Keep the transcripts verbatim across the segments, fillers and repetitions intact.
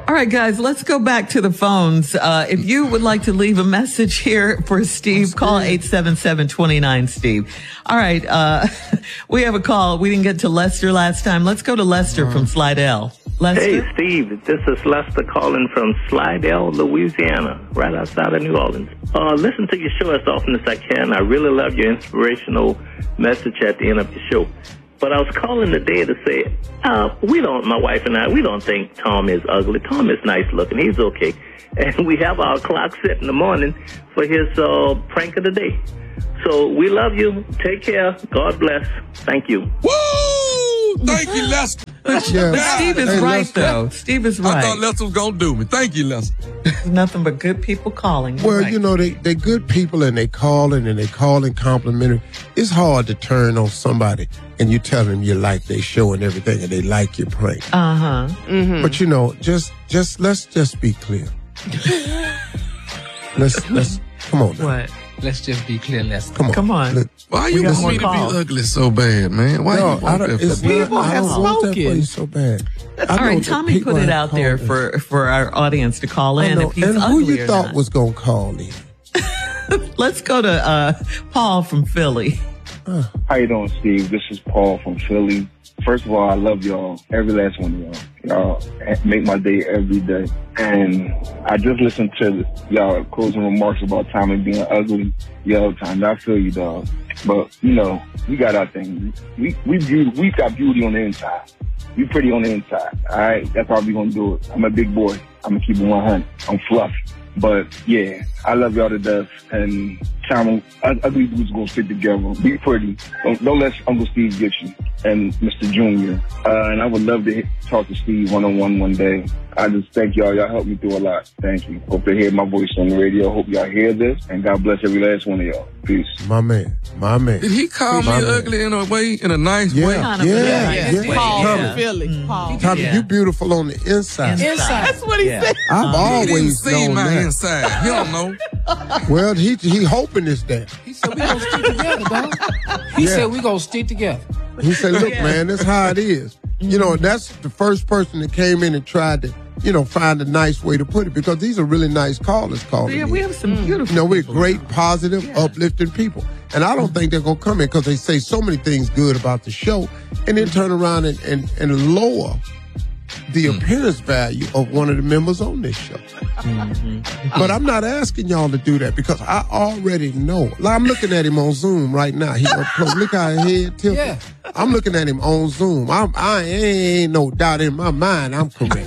All right, guys, let's go back to the phones. Uh, if you would like to leave a message here for Steve, call eight seven seven, two nine, Steve. All right, uh, we have a call. We didn't get to Lester last time. Let's go to Lester from Slidell. Lester? Hey, Steve, this is Lester calling from Slidell, Louisiana, right outside of New Orleans. Uh, listen to your show as often as I can. I really love your inspirational message at the end of your show. But I was calling today to say, uh, we don't, my wife and I, we don't think Tom is ugly. Tom is nice looking. He's okay. And we have our clock set in the morning for his uh, prank of the day. So we love you. Take care. God bless. Thank you. Woo! Thank you, Lester. Yeah. But Steve is hey, right, Lester. though. Steve is right. I thought Lester was going to do me. Thank you, Lester. Nothing but good people calling. Well, right. you know, they, they're good people and they calling and they calling complimentary. It's hard to turn on somebody and you tell them you like their show and everything and they like your prank. Uh-huh. Mm-hmm. But, you know, just, just, let's just be clear. let's, let's, come on now. What? Let's just be clear, Lester. Come on. Come on. Let, Why you want me to be ugly so bad, man? Why no, you want that it's for me? not, I don't want that for you so bad. All right, Tommy put it out there for, for our audience to call in if he's and ugly who you or thought not. was going to call in? Let's go to uh, Paul from Philly. Uh. How you doing, Steve? This is Paul from Philly. First of all, I love y'all, every last one of y'all. Y'all make my day every day. And I just listened to y'all closing remarks about Tommy being ugly. Yo, Tommy, I feel you, dog. But, you know, we got our thing. We we beauty, we got beauty on the inside. We pretty on the inside, all right? That's how we gonna do it. I'm a big boy. I'm gonna keep it one hundred. I'm fluffy. But, yeah, I love y'all to death. And Tommy, ugly dudes gonna stick together. Be pretty. Don't, don't let Uncle Steve get you. And Mister Junior. Uh, and I would love to hit, talk to Steve one-on-one one day. I just thank y'all. Y'all helped me through a lot. Thank you. Hope they hear my voice on the radio. Hope y'all hear this. And God bless every last one of y'all. Peace. My man. My man. Did he call my me man. ugly in a way, in a nice yeah. way? Yeah, yeah. yeah. yeah. Paul Tommy, from Philly. Mm-hmm. Paul. Tommy, Yeah. you beautiful on the inside. Inside. Inside. That's what he Yeah. said. I've He didn't always see known my that. inside. He don't know. Well, he he hoping it's that. He said we gonna stick together, dog. He Yeah. said we gonna stick together. He said, look, Yeah. man, that's how it is. You know, that's the first person that came in and tried to, you know, find a nice way to put it, because these are really nice callers calling Yeah, in. we have some beautiful You know, we're people great, now. positive, Yeah. uplifting people. And I don't think they're going to come in because they say so many things good about the show and then turn around and, and, and lower the Mm. appearance value of one of the members on this show. Mm-hmm. But I'm not asking y'all to do that because I already know. Like, I'm looking at him on Zoom right now. He up close. Look how his head tilted. Yeah. I'm looking at him on Zoom. I'm, I ain't no doubt in my mind I'm correct.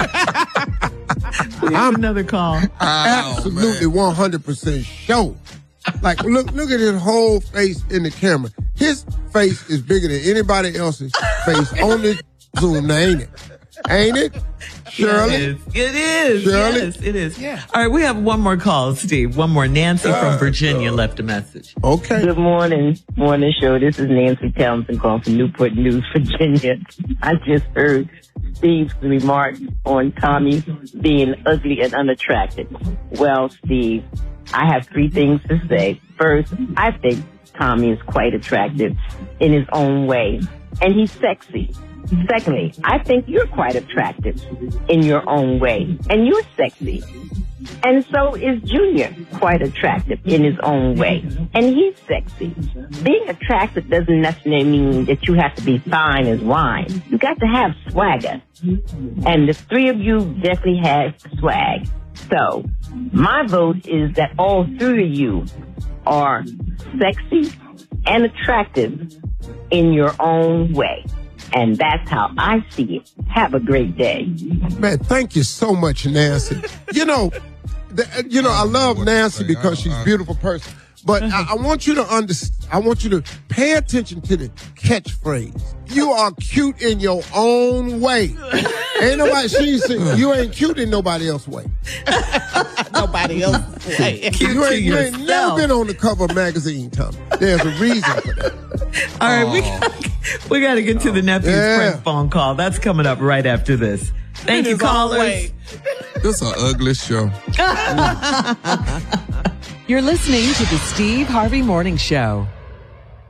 We have another call. Absolutely one hundred percent sure. Like, look look at his whole face in the camera. His face is bigger than anybody else's face on this Zoom now, ain't it? Ain't it? Shirley? It is. It is. Shirley? Yes, it is. Yeah. All right, we have one more call, Steve. One more. Nancy from Virginia left a message. Okay. Good morning, morning show. This is Nancy Townsend calling from Newport News, Virginia. I just heard Steve's remark on Tommy being ugly and unattractive. Well, Steve, I have three things to say. First, I think Tommy is quite attractive in his own way, and he's sexy. Secondly, I think you're quite attractive in your own way, and you're sexy. And so is Junior quite attractive in his own way, and he's sexy. Being attractive doesn't necessarily mean that you have to be fine as wine. You got to have swagger. And the three of you definitely have swag. So my vote is that all three of you are sexy and attractive in your own way. And that's how I see it. Have a great day. Man, thank you so much, Nancy. You know, the, you know, I love Nancy because she's a beautiful person. But I, I want you to understand, I want you to pay attention to the catchphrase. You are cute in your own way. Ain't nobody, she said, you ain't cute in nobody else's way. Nobody else's way. Cute You to ain't, you ain't yourself. never been on the cover of a magazine, Tommy. There's a reason for that. All right, we got, we got to get to the nephew's Yeah. prank phone call. That's coming up right after this. Thank you, callers. This an ugly show. You're listening to the Steve Harvey Morning Show.